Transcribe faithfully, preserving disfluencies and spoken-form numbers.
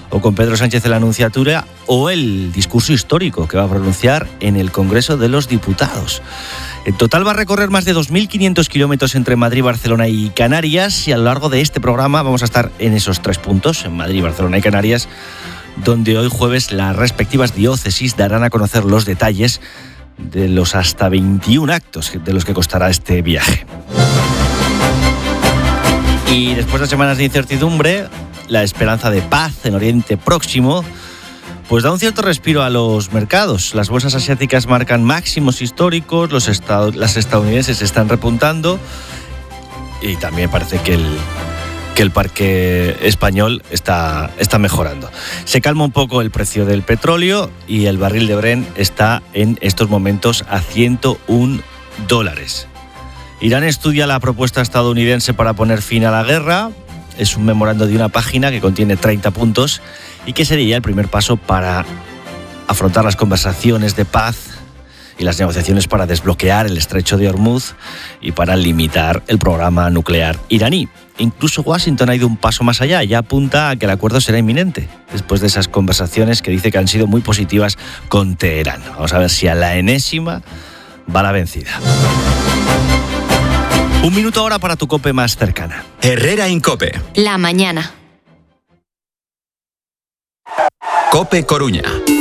o con Pedro Sánchez en la Anunciatura, o el discurso histórico que va a pronunciar en el Congreso de los Diputados. En total va a recorrer más de dos mil quinientos kilómetros entre Madrid, Barcelona y Canarias, y a lo largo de este programa vamos a estar en esos tres puntos, en Madrid, Barcelona y Canarias, donde hoy jueves las respectivas diócesis darán a conocer los detalles de los hasta veintiún actos de los que costará este viaje. Y después de semanas de incertidumbre, la esperanza de paz en Oriente Próximo pues da un cierto respiro a los mercados. Las bolsas asiáticas marcan máximos históricos, los estados, las estadounidenses están repuntando y también parece que el, que el parque español está, está mejorando. Se calma un poco el precio del petróleo y el barril de Brent está en estos momentos a ciento un dólares. Irán estudia la propuesta estadounidense para poner fin a la guerra. Es un memorando de una página que contiene treinta puntos y que sería el primer paso para afrontar las conversaciones de paz y las negociaciones para desbloquear el estrecho de Hormuz y para limitar el programa nuclear iraní. Incluso Washington ha ido un paso más allá, ya apunta a que el acuerdo será inminente, después de esas conversaciones que dice que han sido muy positivas con Teherán. Vamos a ver si a la enésima va la vencida. Un minuto ahora para tu COPE más cercana. Herrera Incope. La mañana. COPE Coruña.